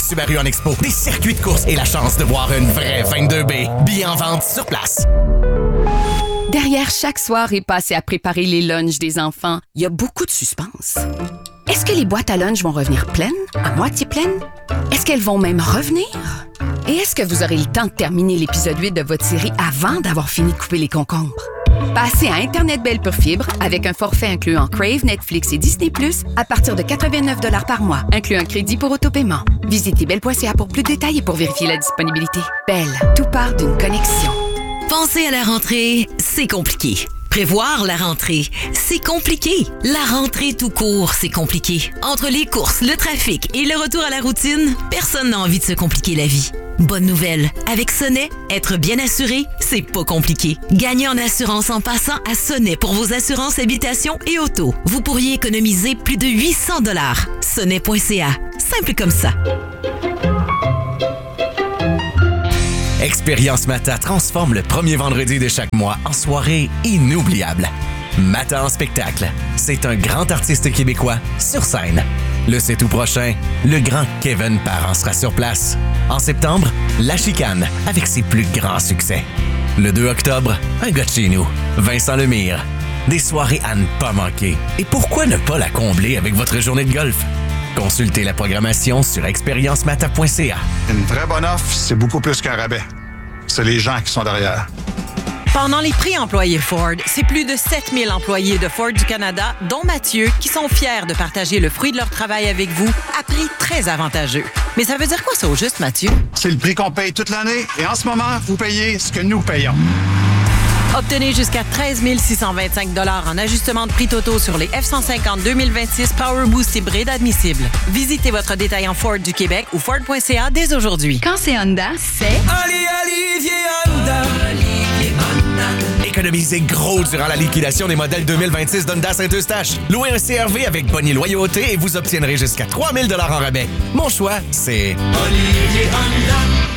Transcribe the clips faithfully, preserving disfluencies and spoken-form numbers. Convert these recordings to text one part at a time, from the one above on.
Subaru en expo, des circuits de course et la chance de voir une vraie vingt-deux B. Billets en vente sur place. Derrière chaque soirée passée à préparer les lunchs des enfants, il y a beaucoup de suspense. Est-ce que les boîtes à lunch vont revenir pleines, à moitié pleines? Est-ce qu'elles vont même revenir? Et est-ce que vous aurez le temps de terminer l'épisode huit de votre série avant d'avoir fini de couper les concombres? Passez à Internet Belle pour Fibre avec un forfait incluant Crave, Netflix et Disney plus, à partir de quatre-vingt-neuf dollars par mois, inclut un crédit pour autopaiement. Visitez belle point c a pour plus de détails et pour vérifier la disponibilité. Belle, tout part d'une connexion. Penser à la rentrée, c'est compliqué. Prévoir la rentrée, c'est compliqué. La rentrée tout court, c'est compliqué. Entre les courses, le trafic et le retour à la routine, personne n'a envie de se compliquer la vie. Bonne nouvelle, avec Sonnet, être bien assuré, c'est pas compliqué. Gagnez en assurance en passant à Sonnet pour vos assurances habitation et auto. Vous pourriez économiser plus de huit cents dollars. sonnet point c a, simple comme ça. Expérience Mata transforme le premier vendredi de chaque mois en soirée inoubliable. Mata en spectacle, c'est un grand artiste québécois sur scène. Le sept août prochain, le grand Kevin Parent sera sur place. En septembre, La Chicane avec ses plus grands succès. Le deux octobre, un gars de chez nous, Vincent Lemire. Des soirées à ne pas manquer. Et pourquoi ne pas la combler avec votre journée de golf? Consultez la programmation sur expérience mata point c a. Une vraie bonne offre, c'est beaucoup plus qu'un rabais. C'est les gens qui sont derrière. Pendant les prix employés Ford, c'est plus de sept mille employés de Ford du Canada, dont Mathieu, qui sont fiers de partager le fruit de leur travail avec vous à prix très avantageux. Mais ça veut dire quoi ça au juste, Mathieu? C'est le prix qu'on paye toute l'année et en ce moment, vous payez ce que nous payons. Obtenez jusqu'à treize mille six cent vingt-cinq dollars en ajustement de prix totaux sur les F cent cinquante deux mille vingt-six Power Boost hybride admissibles. Visitez votre détaillant Ford du Québec ou Ford point c a dès aujourd'hui. Quand c'est Honda, c'est... Ali Olivier Honda. Olivier Honda. Économisez gros durant la liquidation des modèles deux mille vingt-six d'Honda Saint-Eustache. Louez un C R V avec bonne loyauté et vous obtiendrez jusqu'à trois mille dollars en rabais. Mon choix, c'est... Olivier Honda.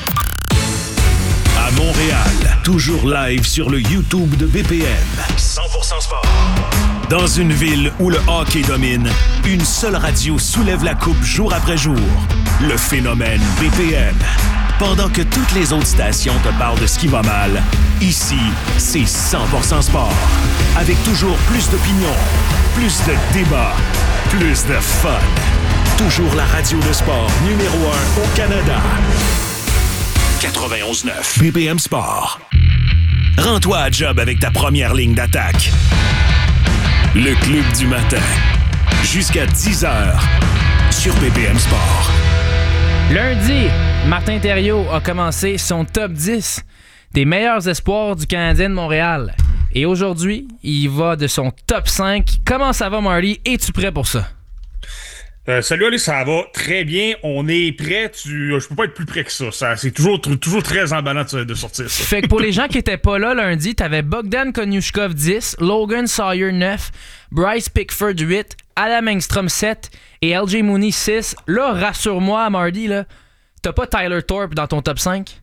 À Montréal, toujours live sur le YouTube de B P M. cent pour cent sport. Dans une ville où le hockey domine, une seule radio soulève la coupe jour après jour. Le phénomène B P M. Pendant que toutes les autres stations te parlent de ce qui va mal, ici, c'est cent pour cent sport. Avec toujours plus d'opinions, plus de débats, plus de fun. Toujours la radio de sport numéro un au Canada. quatre-vingt-onze neuf B P M Sport. Rends-toi à job avec ta première ligne d'attaque. Le Club du matin. Jusqu'à dix heures sur B P M Sport. Lundi, Martin Thériault a commencé son top dix des meilleurs espoirs du Canadien de Montréal. Et aujourd'hui, il va de son top cinq. Comment ça va, Marty? Es-tu prêt pour ça? Euh, salut Ali, ça va très bien. On est prêt. Tu, je peux pas être plus prêt que ça. ça c'est toujours, toujours très emballant de, de sortir ça. Fait que pour les gens qui étaient pas là lundi, t'avais Bogdan Konyushkov dix, Logan Sawyer neuf, Bryce Pickford huit, Adam Engstrom sept et L J Mooney six. Là, rassure-moi, Marty, là, t'as pas Tyler Thorpe dans ton top cinq?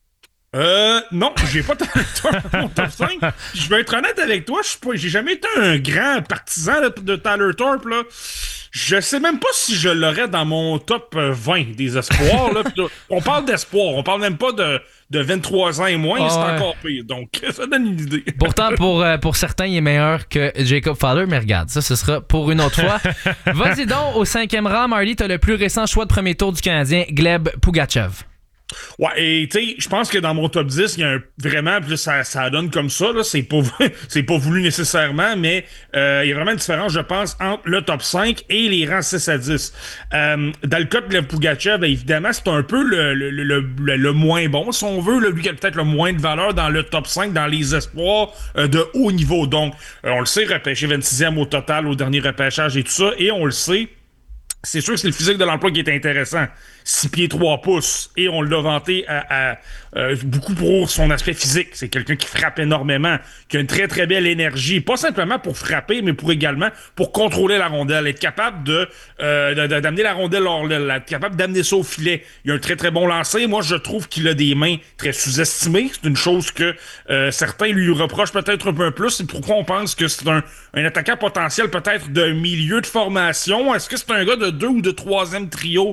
Euh, non, j'ai pas Tyler Thorpe dans mon top cinq. Je vais être honnête avec toi, je suis pas, j'ai jamais été un grand partisan de, de Tyler Thorpe, là. Je sais même pas si je l'aurais dans mon top vingt des espoirs. Là. On parle d'espoir, on parle même pas de, de vingt-trois ans et moins, ah, c'est ouais. encore pire. Donc, ça donne une idée. Pourtant, pour, euh, pour certains, il est meilleur que Jacob Fowler, mais regarde, ça, ce sera pour une autre fois. Vas-y donc, au cinquième rang, Marty, t'as le plus récent choix de premier tour du Canadien, Gleb Pugachev. Ouais, et tu sais, je pense que dans mon top dix, il y a un, vraiment, puis ça, ça donne comme ça, là, c'est pas, c'est pas voulu nécessairement, mais euh, il y a vraiment une différence, je pense, entre le top cinq et les rangs six à dix. Euh, dans le cas de Gleb Pugachev, évidemment, c'est un peu le, le, le, le, le moins bon, si on veut, là, lui qui a peut-être le moins de valeur dans le top cinq, dans les espoirs euh, de haut niveau. Donc, euh, on le sait, repêché vingt-sixième au total au dernier repêchage et tout ça, et on le sait, c'est sûr que c'est le physique de l'emploi qui est intéressant. six pieds trois pouces. Et on l'a vanté à, à, euh, beaucoup pour son aspect physique. C'est quelqu'un qui frappe énormément, qui a une très très belle énergie. Pas simplement pour frapper, mais pour également pour contrôler la rondelle. Être capable de, euh, de, de d'amener la rondelle hors l'aile, être capable d'amener ça au filet. Il a un très très bon lancer. Moi, je trouve qu'il a des mains très sous-estimées. C'est une chose que euh, certains lui reprochent peut-être un peu plus. C'est pourquoi on pense que c'est un, un attaquant potentiel peut-être de milieu de formation. Est-ce que c'est un gars de deux ou de troisième trio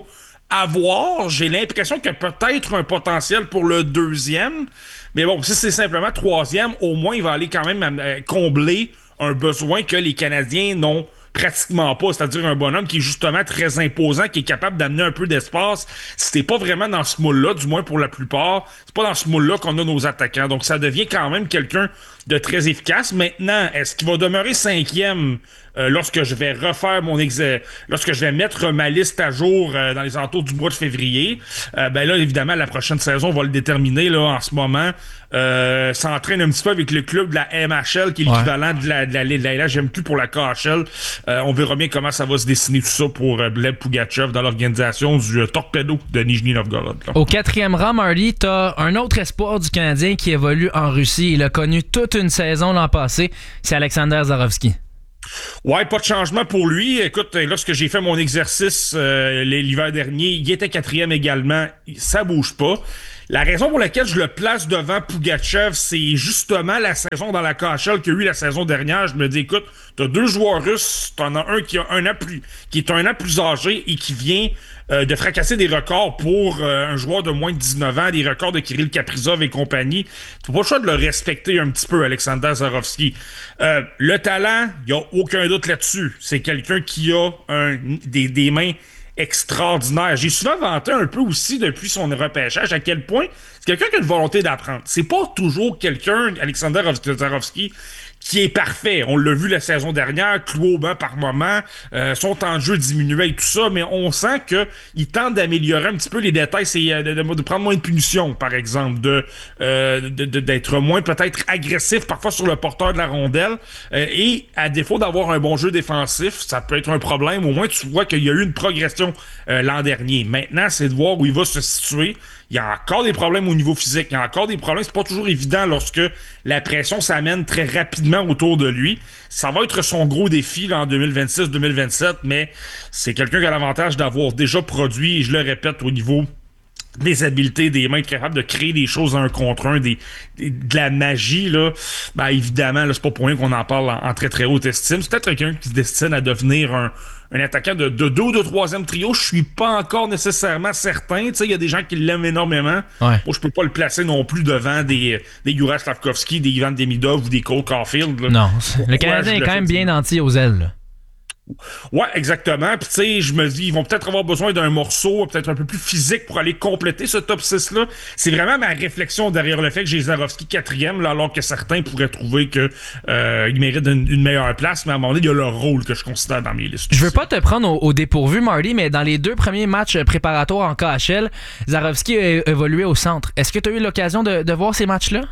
À voir, j'ai l'impression qu'il y a peut-être un potentiel pour le deuxième. Mais bon, si c'est simplement troisième, au moins, il va aller quand même euh, combler un besoin que les Canadiens n'ont pratiquement pas, c'est-à-dire un bonhomme qui est justement très imposant, qui est capable d'amener un peu d'espace. C'était pas vraiment dans ce moule-là, du moins pour la plupart, c'est pas dans ce moule-là qu'on a nos attaquants. Donc ça devient quand même quelqu'un de très efficace. Maintenant, est-ce qu'il va demeurer cinquième euh, lorsque je vais refaire mon exa... lorsque je vais mettre ma liste à jour euh, dans les alentours du mois de février? Euh, ben là, évidemment, la prochaine saison, on va le déterminer là en ce moment. Euh, s'entraîne un petit peu avec le club de la M H L, qui est ouais. l'équivalent de la, de la, de la L H M Q pour la K H L. Euh, on verra bien comment ça va se dessiner tout ça pour euh, Gleb Pugachev dans l'organisation du euh, Torpedo de Nijni Novgorod. Là. Au quatrième rang, Marty, t'as un autre espoir du Canadien qui évolue en Russie. Il a connu toute une saison l'an passé. C'est Alexander Zarovski. Ouais, pas de changement pour lui. Écoute, lorsque j'ai fait mon exercice euh, l'hiver dernier, il était quatrième également. Ça bouge pas. La raison pour laquelle je le place devant Pugachev, c'est justement la saison dans la K H L qu'il y a eu la saison dernière. Je me dis, écoute, t'as deux joueurs russes, t'en as un qui a un an plus, qui est un an plus âgé et qui vient euh, de fracasser des records pour euh, un joueur de moins de dix-neuf ans, des records de Kirill Kaprizov et compagnie. T'as pas le choix de le respecter un petit peu, Alexander Zarovski. Euh, le talent, y a aucun doute là-dessus. C'est quelqu'un qui a un, des, des mains extraordinaire. J'ai souvent vanté un peu aussi depuis son repêchage à quel point c'est quelqu'un qui a une volonté d'apprendre. C'est pas toujours quelqu'un, Alexander Zarovski, qui est parfait. On l'a vu la saison dernière, cloué au banc par moment, euh, son temps de jeu diminuait et tout ça, mais on sent qu'il tente d'améliorer un petit peu les détails, c'est de, de, de prendre moins de punitions, par exemple, de, euh, de, de d'être moins peut-être agressif parfois sur le porteur de la rondelle, euh, et à défaut d'avoir un bon jeu défensif, ça peut être un problème. Au moins tu vois qu'il y a eu une progression euh, l'an dernier. Maintenant, c'est de voir où il va se situer. Il y a encore des problèmes au niveau physique, il y a encore des problèmes, c'est pas toujours évident lorsque la pression s'amène très rapidement autour de lui. Ça va être son gros défi là, en deux mille vingt-six deux mille vingt-sept, mais c'est quelqu'un qui a l'avantage d'avoir déjà produit, et je le répète, au niveau des habiletés, des mains, capables de créer des choses un contre un, des, des, de la magie, là. Ben évidemment, là, c'est pas pour rien qu'on en parle en, en très très haute estime. C'est peut-être quelqu'un qui se destine à devenir un un attaquant de, de deux ou de troisième trio. Je suis pas encore nécessairement certain. Tu sais, il y a des gens qui l'aiment énormément. Ouais. Moi, je peux pas le placer non plus devant des, des Juraj Slavkovski, des Ivan Demidov ou des Cole Caulfield. Là. Non, le Canadien ouais, est quand même bien nanti aux ailes, là. Ouais, exactement. Puis tu sais, je me dis, ils vont peut-être avoir besoin d'un morceau peut-être un peu plus physique pour aller compléter ce top six-là. C'est vraiment ma réflexion derrière le fait que j'ai Zarovski quatrième, là, alors que certains pourraient trouver que euh, il mérite une, une meilleure place. Mais à un moment donné, il y a leur rôle que je considère dans mes listes. Je veux pas te prendre au, au dépourvu, Marty, mais dans les deux premiers matchs préparatoires en K H L, Zarovski a évolué au centre. Est-ce que tu as eu l'occasion de, de voir ces matchs-là?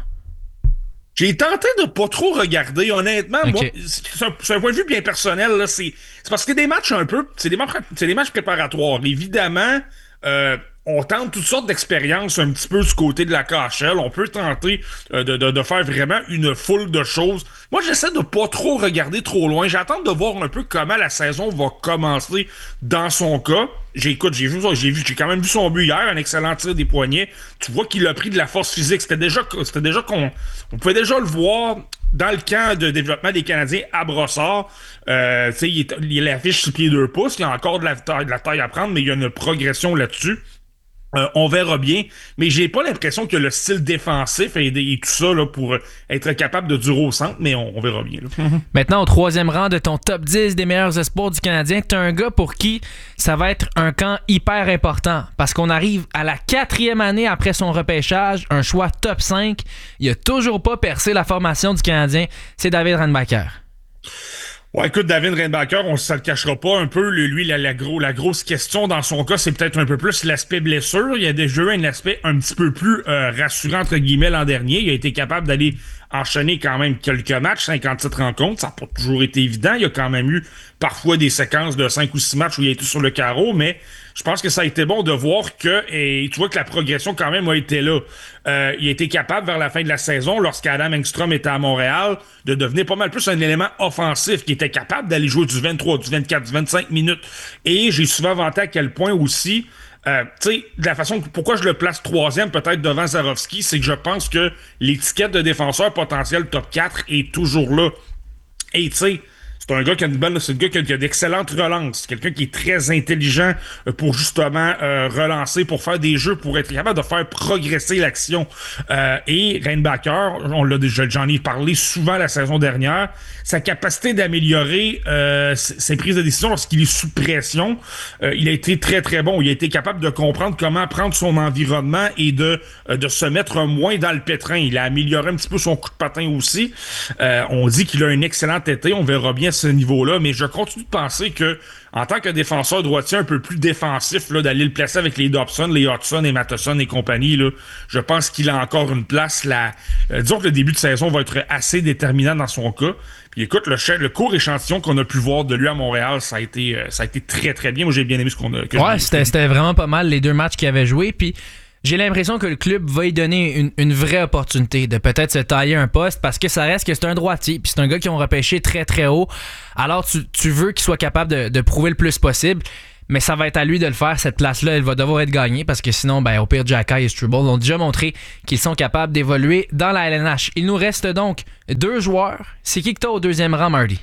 J'ai tenté de pas trop regarder, honnêtement. Okay. Moi, c'est un, c'est un point de vue bien personnel. Là, c'est, c'est parce que des matchs un peu, c'est des matchs, c'est des matchs préparatoires. Évidemment, euh, on tente toutes sortes d'expériences un petit peu du côté de la K H L. On peut tenter euh, de, de, de faire vraiment une foule de choses. Moi, j'essaie de pas trop regarder trop loin. J'attends de voir un peu comment la saison va commencer dans son cas. J'ai, écoute, j'ai vu ça, j'ai vu, j'ai quand même vu son but hier, un excellent tir des poignets. Tu vois qu'il a pris de la force physique. C'était déjà, c'était déjà qu'on, on pouvait déjà le voir dans le camp de développement des Canadiens à Brossard. Euh, tu sais, il, il affiche six pieds deux pouces. Il y a encore de la taille, de la taille à prendre, mais il y a une progression là-dessus. Euh, on verra bien, mais j'ai pas l'impression que le style défensif et, et tout ça là, pour être capable de durer au centre, mais on, on verra bien. Là. Mm-hmm. Maintenant, au troisième rang de ton top dix des meilleurs espoirs du Canadien, t'as un gars pour qui ça va être un camp hyper important, parce qu'on arrive à la quatrième année après son repêchage, un choix top cinq, il a toujours pas percé la formation du Canadien, c'est David Reinbacher. Ouais, écoute, David Reinbacher, on ne le cachera pas un peu. Lui, la, la, gros, la grosse question dans son cas, c'est peut-être un peu plus l'aspect blessure. Il a déjà eu un aspect un petit peu plus euh, rassurant, entre guillemets, l'an dernier. Il a été capable d'aller enchaîner quand même quelques matchs, cinquante-sept rencontres. Ça n'a pas toujours été évident. Il y a quand même eu parfois des séquences de cinq ou six matchs où il a été sur le carreau, mais je pense que ça a été bon de voir que, et tu vois que la progression quand même a été là. Euh, il a été capable vers la fin de la saison, lorsqu'Adam Engstrom était à Montréal, de devenir pas mal plus un élément offensif, qui était capable d'aller jouer du vingt-trois, du vingt-quatre, du vingt-cinq minutes. Et j'ai souvent vanté à quel point aussi, euh, tu sais, de la façon, pourquoi je le place troisième peut-être devant Zarovski, c'est que je pense que l'étiquette de défenseur potentiel top quatre est toujours là. Et tu sais, C'est un gars qui a une bonne, c'est un gars qui a, qui a d'excellentes relances. C'est quelqu'un qui est très intelligent pour justement euh, relancer, pour faire des jeux, pour être capable de faire progresser l'action. Euh, et Reinbacher, on l'a déjà, j'en ai parlé souvent la saison dernière, sa capacité d'améliorer euh, ses prises de décision lorsqu'il est sous pression, euh, il a été très très bon. Il a été capable de comprendre comment prendre son environnement et de euh, de se mettre moins dans le pétrin. Il a amélioré un petit peu son coup de patin aussi. Euh, on dit qu'il a un excellent été. On verra bien ce niveau-là, mais je continue de penser que en tant que défenseur droitier un peu plus défensif, là, d'aller le placer avec les Dobson, les Hudson et Matheson et compagnie, là, je pense qu'il a encore une place. Là, euh, disons que le début de saison va être assez déterminant dans son cas. Puis écoute, le, le court échantillon qu'on a pu voir de lui à Montréal, ça a été, euh, ça a été très très bien. Moi, j'ai bien aimé ce qu'on a. Ouais, c'était, c'était vraiment pas mal les deux matchs qu'il avait joués. Puis j'ai l'impression que le club va lui donner une, une vraie opportunité de peut-être se tailler un poste parce que ça reste que c'est un droitier puis c'est un gars qui ont repêché très très haut. Alors tu, tu veux qu'il soit capable de, de prouver le plus possible, mais ça va être à lui de le faire. Cette place-là, elle va devoir être gagnée parce que sinon, ben, au pire, Xhekaj et Struble ont déjà montré qu'ils sont capables d'évoluer dans la L N H. Il nous reste donc deux joueurs. C'est qui que t'as au deuxième rang, Marty?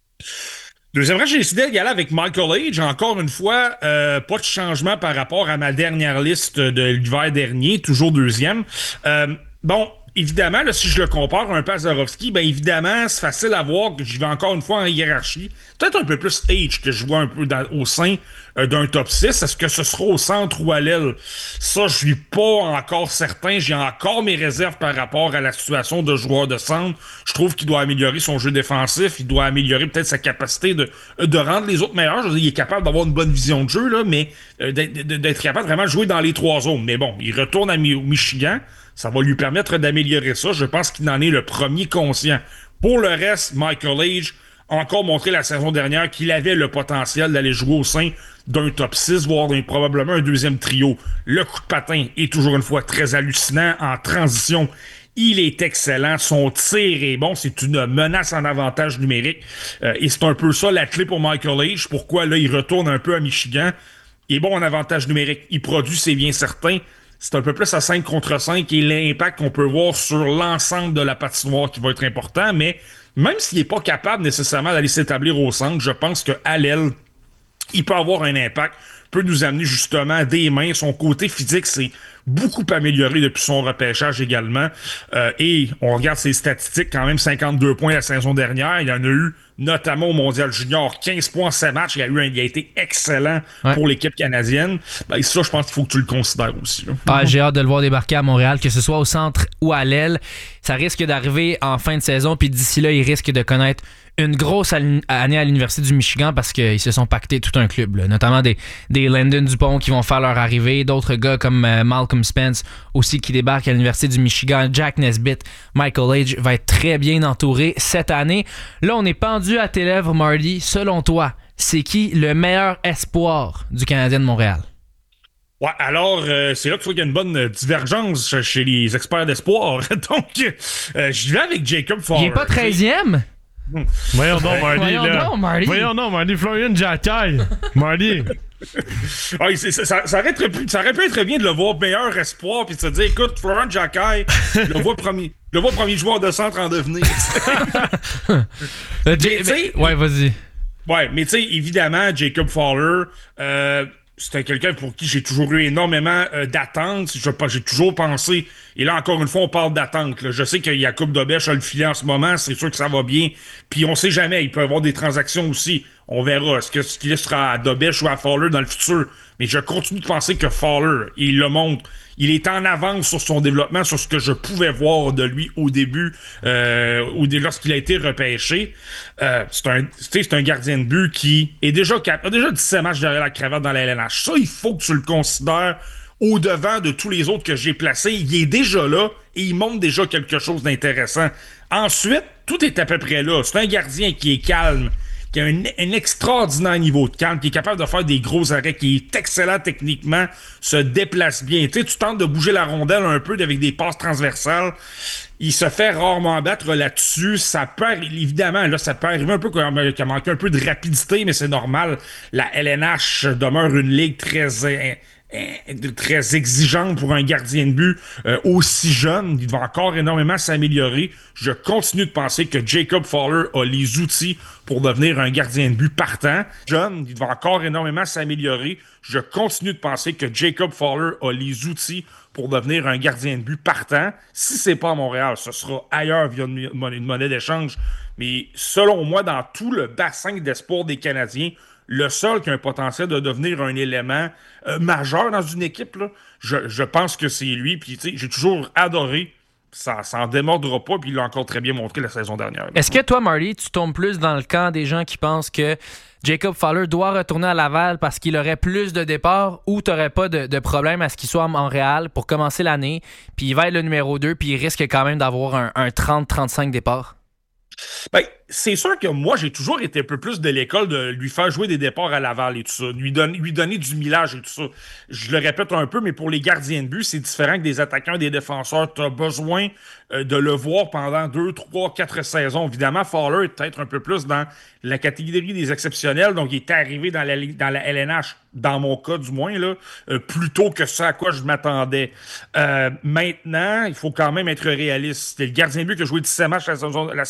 Deuxième rang, j'ai décidé d'y aller avec Michael Age. Encore une fois, euh, pas de changement par rapport à ma dernière liste de l'hiver dernier, toujours deuxième. Euh, bon, évidemment, là, si je le compare un peu à Zarovski, ben évidemment, c'est facile à voir que j'y vais encore une fois en hiérarchie. Peut-être un peu plus Age que je vois un peu dans, au sein euh, d'un top six. Est-ce que ce sera au centre ou à l'aile? Ça, je suis pas encore certain. J'ai encore mes réserves par rapport à la situation de joueur de centre. Je trouve qu'il doit améliorer son jeu défensif. Il doit améliorer peut-être sa capacité de, de rendre les autres meilleurs. Je veux dire, il est capable d'avoir une bonne vision de jeu, là, mais euh, d'être, d'être capable vraiment de jouer dans les trois zones. Mais bon, il retourne à au Michigan. Ça va lui permettre d'améliorer ça. Je pense qu'il en est le premier conscient. Pour le reste, Michael Age a encore montré la saison dernière qu'il avait le potentiel d'aller jouer au sein d'un top six, voire d'un, probablement un deuxième trio. Le coup de patin est toujours une fois très hallucinant. En transition, il est excellent. Son tir est bon. C'est une menace en avantage numérique. Euh, et c'est un peu ça la clé pour Michael Age. Pourquoi là, il retourne un peu à Michigan. Il est bon en avantage numérique. Il produit, c'est bien certain. C'est un peu plus à cinq contre cinq et l'impact qu'on peut voir sur l'ensemble de la patinoire qui va être important, mais même s'il n'est pas capable nécessairement d'aller s'établir au centre, je pense qu'à l'aile, il peut avoir un impact, peut nous amener justement des mains. Son côté physique s'est beaucoup amélioré depuis son repêchage également. Euh, et on regarde ses statistiques, quand même cinquante-deux points la saison dernière. Il y en a eu notamment au Mondial Junior, quinze points en sept matchs. Il a, eu un, il a été excellent ouais. pour l'équipe canadienne. Ben, ça, je pense qu'il faut que tu le considères aussi. Là. Ah, j'ai hâte de le voir débarquer à Montréal, que ce soit au centre ou à l'aile. Ça risque d'arriver en fin de saison, puis d'ici là, il risque de connaître une grosse année à l'Université du Michigan parce qu'ils se sont pactés tout un club, là. Notamment des, des Landon Dupont qui vont faire leur arrivée, d'autres gars comme euh, Malcolm Spence aussi qui débarquent à l'Université du Michigan, Jack Nesbitt, Michael Age va être très bien entouré cette année. Là, on est pendu à tes lèvres, Marty. Selon toi, c'est qui le meilleur espoir du Canadien de Montréal? Ouais, alors, euh, c'est là qu'il faut qu'il y ait une bonne divergence chez les experts d'espoir. Donc, euh, je vais avec Jacob Fowler. Il est pas treizième? Voyons donc, Marty. Voyons là. donc, Marty. Voyons donc, Marty. Florian Xhekaj. Marty. ah, c'est, ça, ça, ça, aurait pu, ça aurait pu être bien de le voir meilleur espoir puis de se dire, écoute, Florian Xhekaj, le vois premier, le vois premier joueur de centre en devenir. mais, mais, ouais, vas-y. Ouais, mais tu sais, évidemment, Jacob Fowler, euh, c'était quelqu'un pour qui j'ai toujours eu énormément euh, d'attentes. Je, j'ai toujours pensé, et là encore une fois, on parle d'attente. Là. Je sais que Jakub Dobeš a le filet en ce moment, c'est sûr que ça va bien. Puis on sait jamais, il peut y avoir des transactions aussi. On verra. Est-ce que ce qu'il sera à Dobeš ou à Fowler dans le futur? Mais je continue de penser que Fowler, il le montre. Il est en avance sur son développement, sur ce que je pouvais voir de lui au début, euh, ou lorsqu'il a été repêché. Euh, c'est un, c'est un gardien de but qui est déjà cap- a déjà dix-sept matchs derrière la cravate dans la L N H. Ça, il faut que tu le considères au-devant de tous les autres que j'ai placés. Il est déjà là et il montre déjà quelque chose d'intéressant. Ensuite, tout est à peu près là. C'est un gardien qui est calme, qui a un, un extraordinaire niveau de calme, qui est capable de faire des gros arrêts, qui est excellent techniquement, se déplace bien. Tu sais, tu tentes de bouger la rondelle un peu avec des passes transversales. Il se fait rarement battre là-dessus. Ça peut, évidemment, là, ça peut arriver un peu qu'il manque un peu de rapidité, mais c'est normal. La L N H demeure une ligue très très exigeante pour un gardien de but euh, aussi jeune. Il va encore énormément s'améliorer. Je continue de penser que Jacob Fowler a les outils pour devenir un gardien de but partant. Jeune, il va encore énormément s'améliorer. Je continue de penser que Jacob Fowler a les outils pour devenir un gardien de but partant. Si c'est pas à Montréal, ce sera ailleurs via une monnaie, une monnaie d'échange. Mais selon moi, dans tout le bassin d'espoir des Canadiens, le seul qui a un potentiel de devenir un élément euh, majeur dans une équipe, là, je, je pense que c'est lui. Puis, tu sais, j'ai toujours adoré. Ça s'en démordra pas, puis il l'a encore très bien montré la saison dernière. Là. Est-ce que toi, Marty, tu tombes plus dans le camp des gens qui pensent que Jacob Fowler doit retourner à Laval parce qu'il aurait plus de départs, ou tu n'aurais pas de, de problème à ce qu'il soit à Montréal pour commencer l'année, puis il va être le numéro deux, puis il risque quand même d'avoir un, un trente à trente-cinq départs? Ben, c'est sûr que moi, j'ai toujours été un peu plus de l'école de lui faire jouer des départs à Laval et tout ça, lui, don- lui donner du millage et tout ça. Je le répète un peu, mais pour les gardiens de but, c'est différent que des attaquants et des défenseurs. Tu as besoin euh, de le voir pendant deux, trois, quatre saisons. Évidemment, Fowler est peut-être un peu plus dans la catégorie des exceptionnels, donc il est arrivé dans la, dans la L N H, dans mon cas du moins, là, euh, plus tôt que ça à quoi je m'attendais. Euh, maintenant, il faut quand même être réaliste. C'était le gardien de but qui a joué dix-sept matchs la saison, la